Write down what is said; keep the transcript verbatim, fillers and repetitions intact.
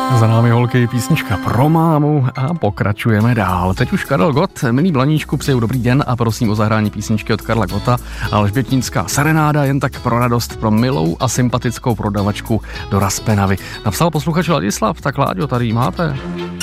Za námi holky písnička pro mámu a pokračujeme dál. Teď už Karel Gott, milý Blaníčku, přeju dobrý den a prosím o zahrání písničky od Karla Gotta. Alžbětínská serenáda jen tak pro radost pro milou a sympatickou prodavačku do Raspenavy. Napsal posluchač Ladislav, tak Láďo, tady máte.